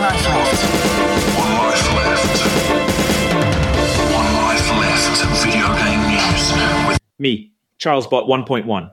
life left. One life left. One life left. Video game news with Me, CharlesBot 1.1.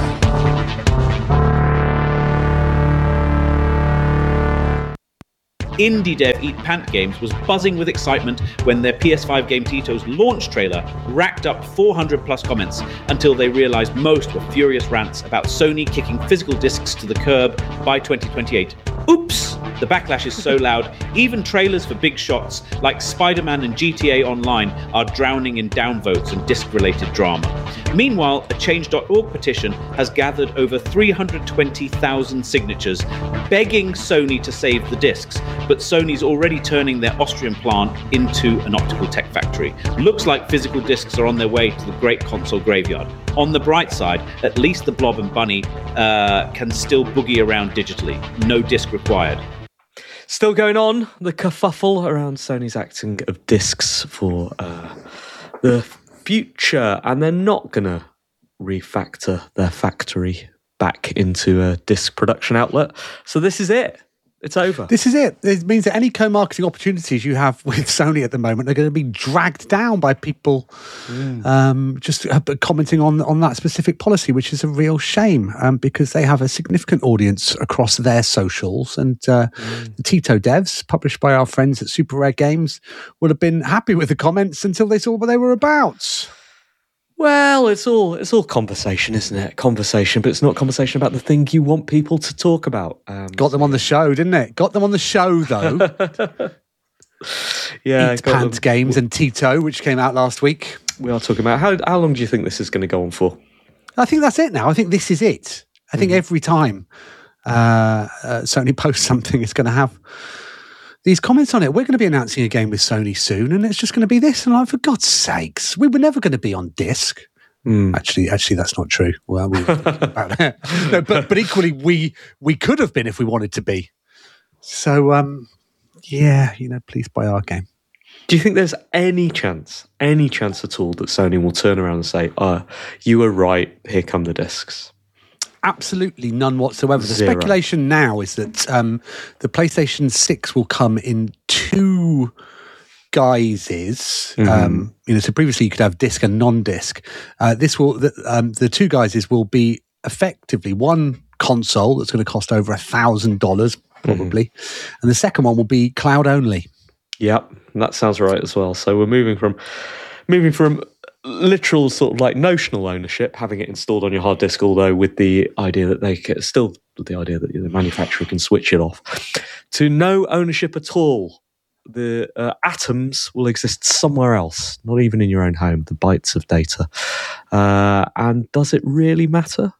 Indie dev Eat Pant Games was buzzing with excitement when their PS5 game Tito's launch trailer racked up 400 plus comments until they realized most were furious rants about Sony kicking physical discs to the curb by 2028. Oops! The backlash is so loud, even trailers for big shots like Spider-Man and GTA Online are drowning in downvotes and disc-related drama. Meanwhile, a Change.org petition has gathered over 320,000 signatures begging Sony to save the discs, but Sony's already turning their Austrian plant into an optical tech factory. Looks like physical discs are on their way to the great console graveyard. On the bright side, at least the Blob and Bunny can still boogie around digitally. No disc required. Still going on, the kerfuffle around Sony's acting of discs for the future, and they're not going to refactor their factory back into a disc production outlet. So this is it. It's over. This is it. It means that any co-marketing opportunities you have with Sony at the moment are going to be dragged down by people just commenting on that specific policy, which is a real shame because they have a significant audience across their socials. And the Tito devs, published by our friends at Super Rare Games, would have been happy with the comments until they saw what they were about. Well, it's all conversation, isn't it? Conversation, but it's not conversation about the thing you want people to talk about. Got them on the show, didn't it? Got them on the show, though. Yeah, Eat Pant Games and Tito, which came out last week. We are talking about how long do you think this is going to go on for? I think that's it now. I think this is it. I think every time Sony posts something, it's going to have these comments on it. We're going to be announcing a game with Sony soon, and it's just going to be this. And I'm like, for God's sakes, we were never going to be on disc. Actually, that's not true. Well, we were thinking about that. No, but equally, we could have been if we wanted to be. So, please buy our game. Do you think there's any chance at all that Sony will turn around and say, you were right, here come the discs? Absolutely none whatsoever. The speculation now is that the PlayStation 6 will come in two guises. So previously you could have disc and non-disc. The two guises will be effectively one console that's going to cost over $1,000 probably, and the second one will be cloud only. Yep, that sounds right as well. So we're moving from literal sort of like notional ownership, having it installed on your hard disk, although with the idea that the manufacturer can switch it off, to no ownership at all. The atoms will exist somewhere else, not even in your own home, the bytes of data. And does it really matter?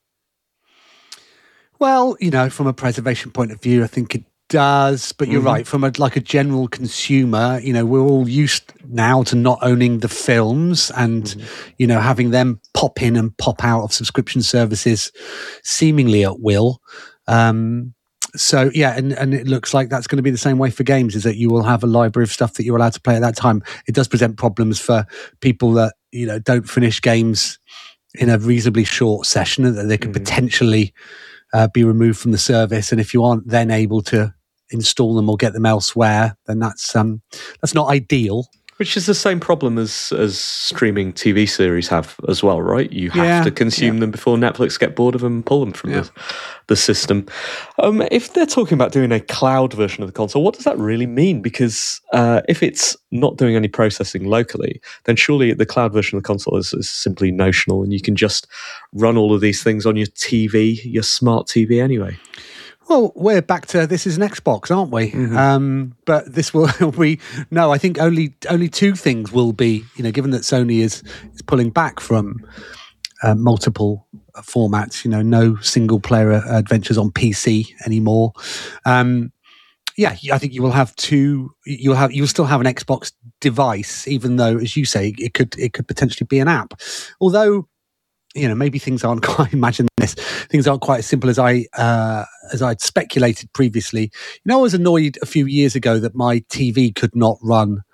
Well, from a preservation point of view, I think it does, but you're right. From a general consumer, we're all used now to not owning the films and having them pop in and pop out of subscription services seemingly at will. So yeah, and it looks like that's going to be the same way for games, is that you will have a library of stuff that you're allowed to play at that time. It does present problems for people that don't finish games in a reasonably short session, that they could potentially be removed from the service, and if you aren't then able to install them or get them elsewhere, then that's not ideal. Which is the same problem as streaming TV series have as well, right? You have to consume them before Netflix get bored of them and pull them from the system. If they're talking about doing a cloud version of the console, what does that really mean? Because if it's not doing any processing locally, then surely the cloud version of the console is simply notional, and you can just run all of these things on your TV, your smart TV anyway. Well, we're back to this is an Xbox, aren't we? But this will be I think only two things will be, given that Sony is pulling back from multiple formats, no single player adventures on PC anymore. I think you will have two. You'll still have an Xbox device, even though, as you say, it could potentially be an app. Although, maybe things aren't quite. Imagine this: things aren't quite as simple as I'd speculated previously. I was annoyed a few years ago that my TV could not run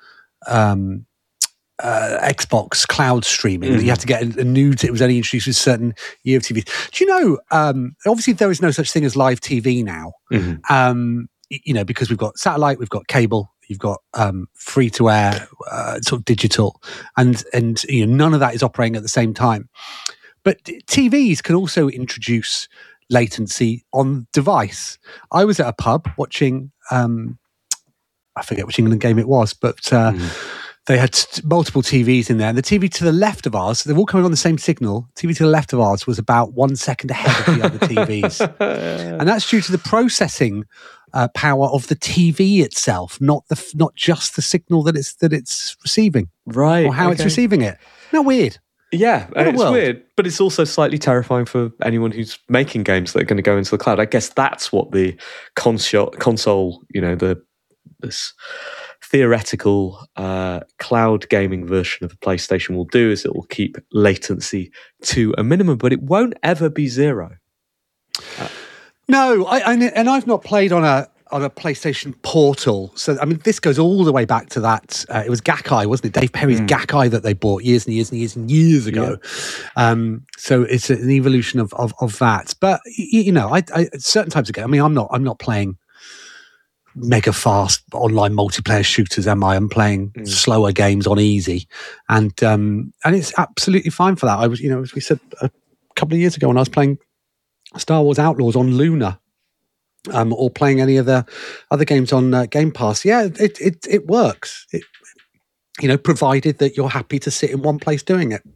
Xbox cloud streaming. You have to get a new. It was only introduced with a certain year of TVs. Do you know? Obviously, there is no such thing as live TV now. because we've got satellite, we've got cable, you've got free to air, sort of digital, and none of that is operating at the same time. But TVs can also introduce latency on device. I was at a pub watching, I forget which England game it was, but they had multiple TVs in there. And the TV to the left of ours, they're all coming on the same signal. TV to the left of ours was about 1 second ahead of the other TVs. And that's due to the processing power of the TV itself, not just the signal that it's receiving. Right. Or how it's receiving it. Isn't that weird? Yeah, it's weird, but it's also slightly terrifying for anyone who's making games that are going to go into the cloud. I guess that's what the console, this theoretical cloud gaming version of the PlayStation will do, is it will keep latency to a minimum, but it won't ever be zero. No, I've not played on a PlayStation Portal. So, I mean, this goes all the way back to that. It was Gakkai, wasn't it? Dave Perry's Gakkai that they bought years and years and years and years ago. Yeah. So it's an evolution of that. But, I certain types of games, I mean, I'm not playing mega fast online multiplayer shooters, am I? I'm playing slower games on easy. And it's absolutely fine for that. I was, as we said a couple of years ago when I was playing Star Wars Outlaws on Luna, or playing any of the other games on Game Pass. Yeah, it works. Provided that you're happy to sit in one place doing it.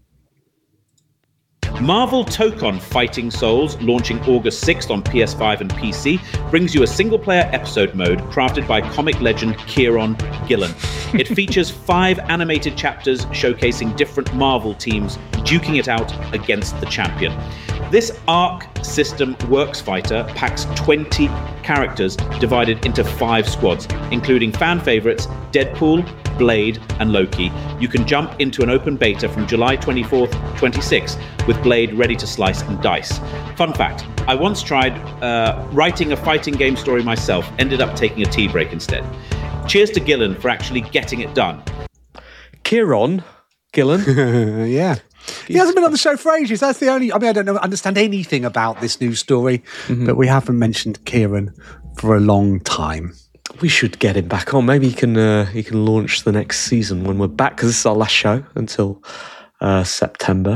Marvel Tokon Fighting Souls, launching August 6th on PS5 and PC, brings you a single-player episode mode crafted by comic legend Kieron Gillen. It features 5 animated chapters showcasing different Marvel teams duking it out against the champion. This Arc System Works fighter packs 20 characters divided into 5 squads, including fan favourites Deadpool, Blade, and Loki. You can jump into an open beta from July 24th, 26th, with Blade ready to slice and dice. Fun fact, I once tried writing a fighting game story myself, ended up taking a tea break instead. Cheers to Gillen for actually getting it done. Kieron Gillen. Yeah. He hasn't been on the show for ages. That's the only... I mean, I don't understand anything about this news story, but we haven't mentioned Kieron for a long time. We should get him back on. Maybe he can launch the next season when we're back, because this is our last show until September.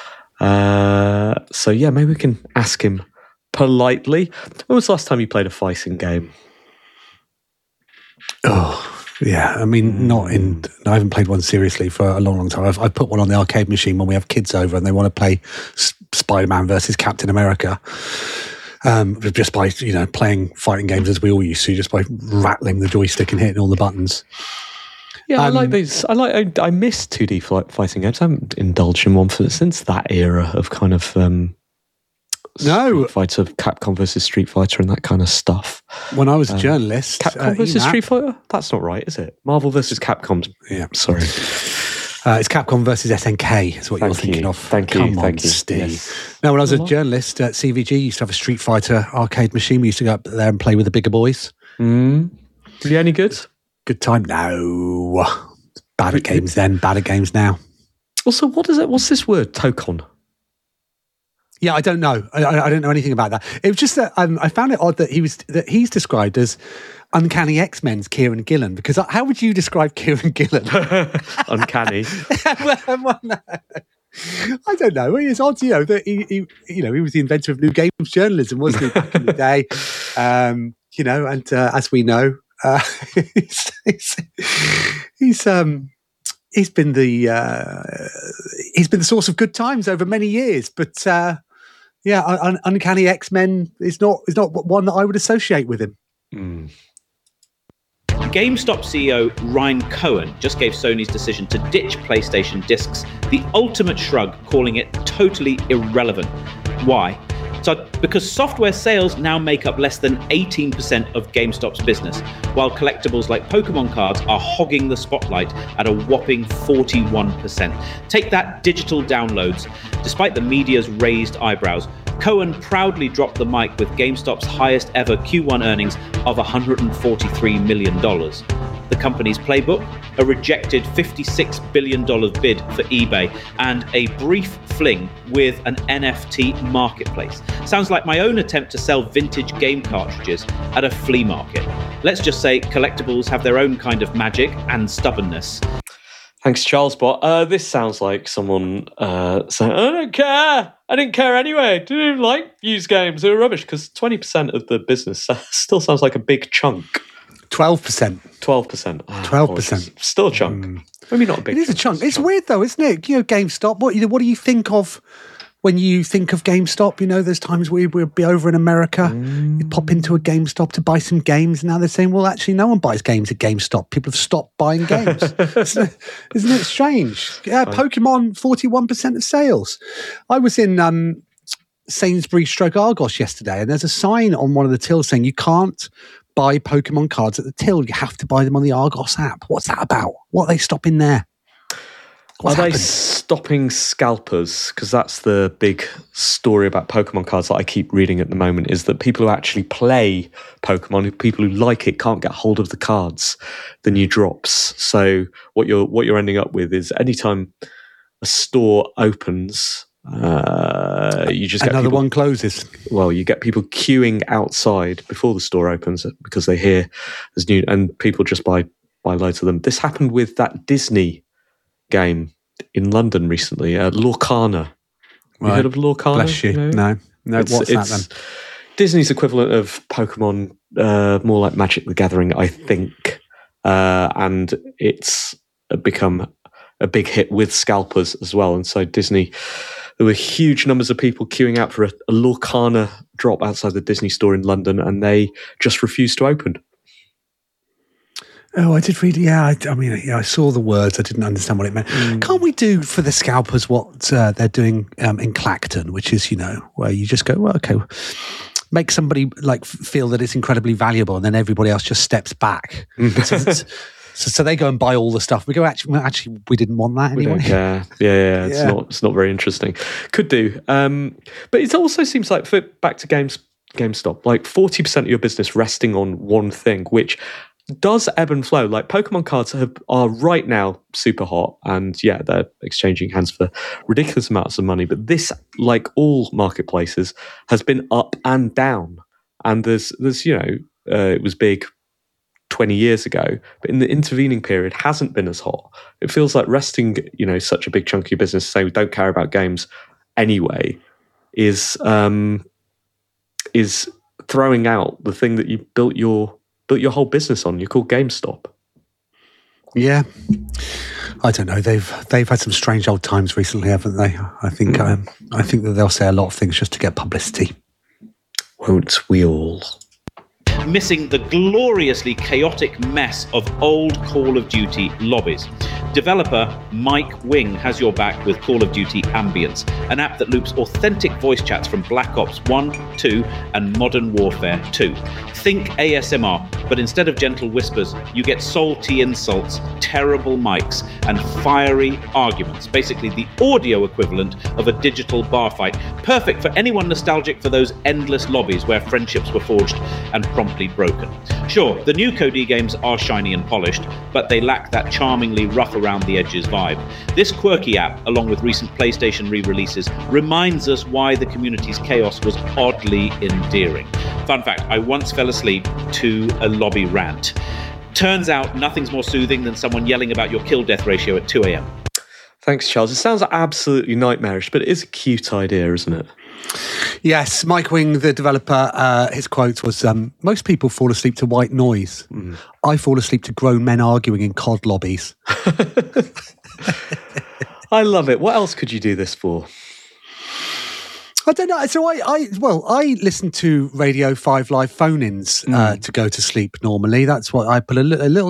So yeah, maybe we can ask him politely. When was the last time you played a fighting game? Oh, yeah. I mean, I haven't played one seriously for a long, long time. I've put one on the arcade machine when we have kids over and they want to play Spider-Man versus Captain America. Just by, playing fighting games as we all used to, just by rattling the joystick and hitting all the buttons. Yeah, I like these. I miss 2D fighting games. I haven't indulged in one since that era of kind of Street Fighter, Capcom versus Street Fighter, and that kind of stuff. When I was a journalist, Capcom versus Street Fighter. That's not right, is it? Marvel versus Capcom. Yeah, sorry. It's Capcom versus SNK is what you're thinking of. Thank you. Come on, Steve. Yes. Now, when I was a journalist at CVG, we used to have a Street Fighter arcade machine. We used to go up there and play with the bigger boys. Were you any good? Good time? No. Bad at games then, bad at games now. Also, what's this word, Tokon? Yeah, I don't know. I don't know anything about that. It was just that I found it odd that he's described as Uncanny X-Men's Kieron Gillen, because how would you describe Kieron Gillen? Uncanny. Well, no. I don't know. It's odd, that he was the inventor of new games journalism, wasn't he, back in the day? And as we know, he's been the source of good times over many years, but Uncanny X-Men is not one that I would associate with him. GameStop CEO Ryan Cohen just gave Sony's decision to ditch PlayStation discs the ultimate shrug, calling it totally irrelevant. Why? Because software sales now make up less than 18% of GameStop's business, while collectibles like Pokemon cards are hogging the spotlight at a whopping 41%. Take that, digital downloads. Despite the media's raised eyebrows, Cohen proudly dropped the mic with GameStop's highest ever Q1 earnings of $143 million. the company's playbook, a rejected $56 billion bid for eBay, and a brief fling with an NFT marketplace. Sounds like my own attempt to sell vintage game cartridges at a flea market. Let's just say collectibles have their own kind of magic and stubbornness. Thanks, Charles Bot. This sounds like someone saying, I don't care. I didn't care anyway. Do you like used games? They're rubbish, because 20% of the business still sounds like a big chunk. 12%. 12%. 12%. Still a chunk. Maybe not a big chunk. It is a chunk. It's weird, though, isn't it? You know, GameStop, what do you think of when you think of GameStop? You know, there's times where we'll be over in America, you pop into a GameStop to buy some games, and now they're saying, well, actually, no one buys games at GameStop. People have stopped buying games. Isn't it strange? Yeah, Pokemon, 41% of sales. I was in Sainsbury's / Argos yesterday, and there's a sign on one of the tills saying you can't buy Pokemon cards at the till. You have to buy them on the Argos app. What's that about? What are they stopping there? What's Are happened? they stopping scalpers? Because that's the big story about Pokemon cards that I keep reading at the moment, is that people who actually play Pokemon, people who like it, can't get hold of the cards, the new drops. So what you're ending up with is anytime a store opens, you just get another people, one closes. Well, you get people queuing outside before the store opens because they hear there's new, and people just buy loads of them. This happened with that Disney game in London recently, Lorcana. Have you heard of Lorcana? Bless you. No. What's that then? Disney's equivalent of Pokemon, more like Magic the Gathering, I think. And it's become a big hit with scalpers as well. And so Disney, there were huge numbers of people queuing out for a Lorcana drop outside the Disney store in London, and they just refused to open. Oh, I did read. Yeah, I saw the words. I didn't understand what it meant. Can't we do for the scalpers what they're doing in Clacton, which is, where you just go, well, okay, make somebody feel that it's incredibly valuable, and then everybody else just steps back. So they go and buy all the stuff. We go, actually, we didn't want that anyway. We don't care. Yeah. It's not very interesting. Could do, but it also seems like, back to GameStop, like 40% of your business resting on one thing, which does ebb and flow. Like Pokemon cards are right now super hot, and yeah, they're exchanging hands for ridiculous amounts of money. But this, like all marketplaces, has been up and down. And there's it was big 20 years ago, but in the intervening period hasn't been as hot. It feels like resting, such a big chunk of your business, say we don't care about games anyway, is throwing out the thing that you built your whole business on. You call GameStop. Yeah, I don't know. They've had some strange old times recently, haven't they? I think that they'll say a lot of things just to get publicity. Won't we all? Missing the gloriously chaotic mess of old Call of Duty lobbies. Developer Mike Wing has your back with Call of Duty Ambience, an app that loops authentic voice chats from Black Ops 1, 2, and Modern Warfare 2. Think ASMR, but instead of gentle whispers, you get salty insults, terrible mics, and fiery arguments. Basically, the audio equivalent of a digital bar fight. Perfect for anyone nostalgic for those endless lobbies where friendships were forged and promptly broken. Sure, the new COD games are shiny and polished, but they lack that charmingly rough around the edges vibe. This quirky app, along with recent PlayStation re-releases, reminds us why the community's chaos was oddly endearing. Fun fact, I once fell asleep to a lobby rant. Turns out nothing's more soothing than someone yelling about your kill-death ratio at 2 a.m. Thanks, Charles. It sounds absolutely nightmarish, but it is a cute idea, isn't it? Yes, Mike Wing, the developer, his quote was, most people fall asleep to white noise. I fall asleep to grown men arguing in COD lobbies. I love it. What else could you do this for? I don't know. So I listen to Radio 5 live phone-ins to go to sleep normally. That's what I put a little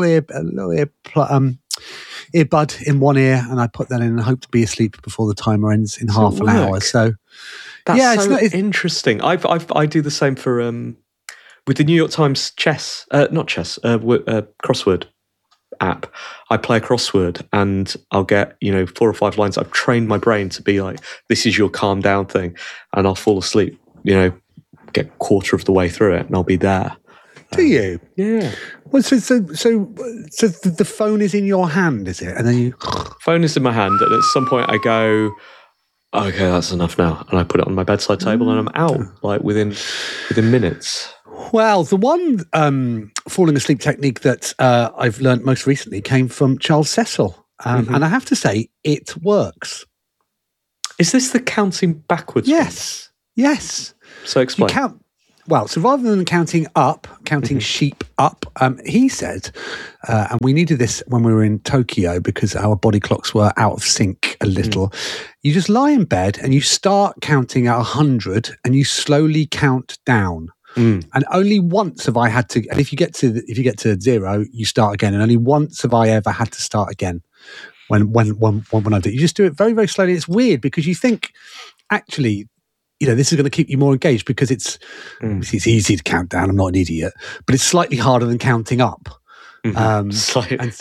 earbud in one ear, and I put that in and hope to be asleep before the timer ends in half an hour. So that's it's interesting. I do the same for with the New York Times crossword app. I play a crossword and I'll get 4 or 5 lines. I've trained my brain to be like, this is your calm down thing, and I'll fall asleep. Get a quarter of the way through it, and I'll be there. Do you? Yeah. Well, so the phone is in your hand, is it? And then you... Phone is in my hand, and at some point I go, okay, that's enough now. And I put it on my bedside table and I'm out, like within minutes. Well, the one falling asleep technique that I've learned most recently came from Charles Cecil. And I have to say, it works. Is this the counting backwards? Yes. Yes. So explain. So rather than counting sheep up, he said, and we needed this when we were in Tokyo because our body clocks were out of sync a little. You just lie in bed and you start counting at 100 and you slowly count down. And only once have I had to, and if you get to 0, you start again. And only once have I ever had to start again when I do it. You just do it very, very slowly. It's weird because you think, actually, this is going to keep you more engaged because it's easy to count down. I'm not an idiot, but it's slightly harder than counting up. It's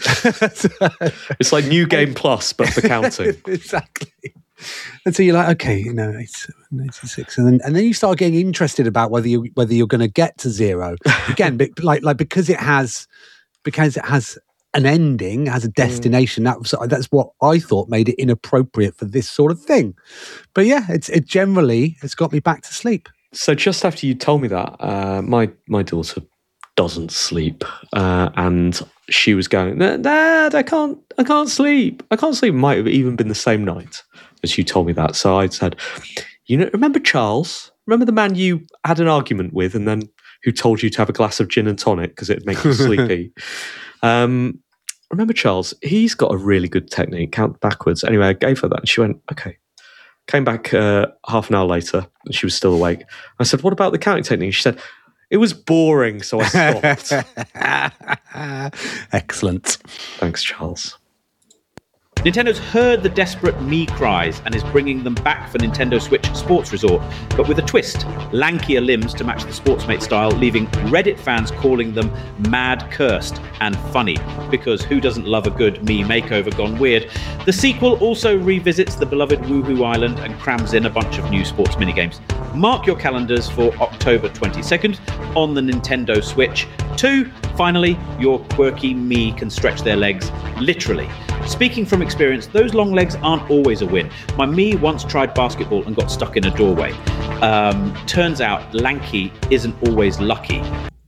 like New Game Plus, but for counting. Exactly. And so you're like, okay, 87, 86, and then you start getting interested about whether you're going to get to 0 again, like because it has an ending, has a destination. That's what I thought made it inappropriate for this sort of thing. But yeah, it generally has got me back to sleep. So just after you told me that, my daughter doesn't sleep, and she was going, Dad, I can't sleep. I can't sleep. It might have even been the same night as you told me that. So I said, remember Charles? Remember the man you had an argument with, and then who told you to have a glass of gin and tonic because it'd make you sleepy? Remember Charles? He's got a really good technique. Count backwards. Anyway, I gave her that, and she went, okay. Came back half an hour later, and she was still awake. I said, what about the counting technique? She said, it was boring, so I stopped. Excellent. Thanks, Charles. Nintendo's heard the desperate Mii cries and is bringing them back for Nintendo Switch Sports Resort, but with a twist. Lankier limbs to match the Sportsmate style, leaving Reddit fans calling them mad cursed and funny, because who doesn't love a good Mii makeover gone weird? The sequel also revisits the beloved Woohoo Island and crams in a bunch of new sports minigames. Mark your calendars for October 22nd on the Nintendo Switch 2. Finally, your quirky Mii can stretch their legs, literally. Speaking from experience, those long legs aren't always a win. My Mii once tried basketball and got stuck in a doorway. Turns out lanky isn't always lucky.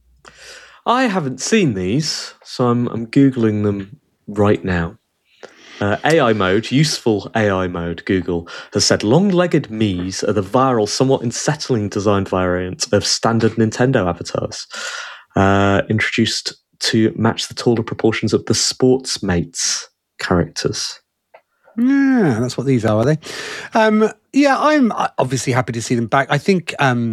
I haven't seen these, so I'm Googling them right now. AI mode, useful AI mode, Google has said long-legged Miis are the viral, somewhat unsettling designed variant of standard Nintendo avatars, introduced to match the taller proportions of the Sportsmates characters. Yeah, that's what these are they? Yeah, I'm obviously happy to see them back. I think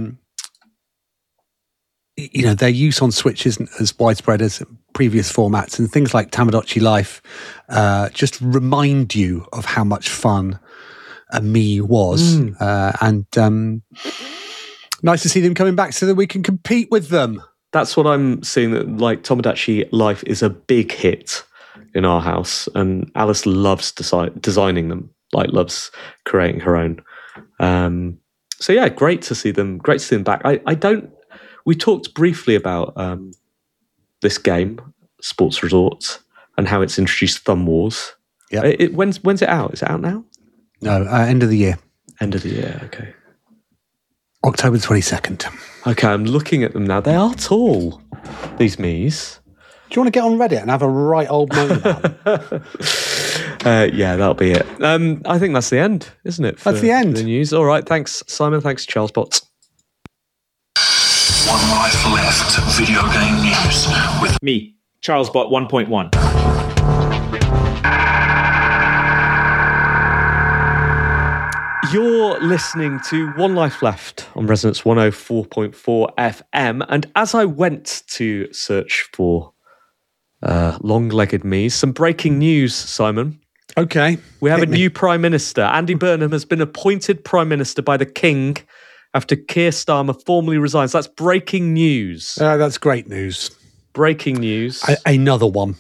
their use on Switch isn't as widespread as previous formats, and things like Tamagotchi Life just remind you of how much fun a Mii was. And nice to see them coming back so that we can compete with them. That's what I'm seeing, that like Tamagotchi Life is a big hit in our house, and Alice loves designing them, like loves creating her own. So yeah, great to see them back. We talked briefly about this game, Sports Resort, and how it's introduced Thumb Wars. Yeah. When's it out? Is it out now? No, end of the year. End of the year, okay. October 22nd. Okay, I'm looking at them now. They are tall, these Miis. Do you want to get on Reddit and have a right old moan about them? Yeah, that'll be it. I think that's the end, isn't it? That's the end. The news. All right, thanks, Simon. Thanks, Charles Potts. One life left. Video game news with me, CharlesBot 1.1. You're listening to One Life Left on Resonance 104.4 FM, and as I went to search for long-legged Miis, some breaking news, Simon. Okay. We have a new Prime Minister. Andy Burnham has been appointed Prime Minister by the King after Keir Starmer formally resigns. That's breaking news. That's great news. Breaking news. Another one.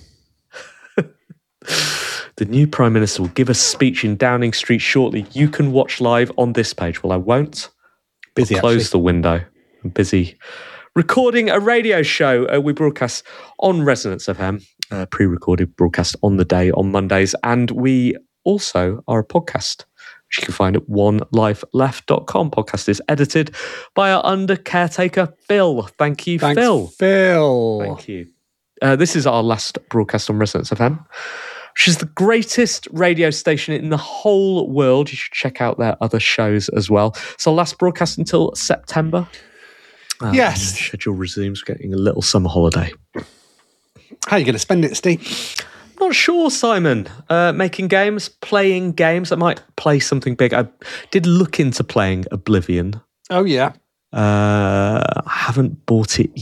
The new Prime Minister will give a speech in Downing Street shortly. You can watch live on this page. Well, I won't. Busy, I'll close the window. I'm busy recording a radio show. We broadcast on Resonance FM, pre-recorded broadcast on the day on Mondays, and we also are a podcast, which you can find at onelifeleft.com. Podcast is edited by our under caretaker, Phil. Thanks, Phil. Thank you. This is our last broadcast on Resonance FM, which is the greatest radio station in the whole world. You should check out their other shows as well. So last broadcast until September. Yes. Schedule resumes, getting a little summer holiday. How are you going to spend it, Steve? Not sure, Simon. Making games, playing games. I might play something big. I did look into playing Oblivion. Oh, yeah. I haven't bought it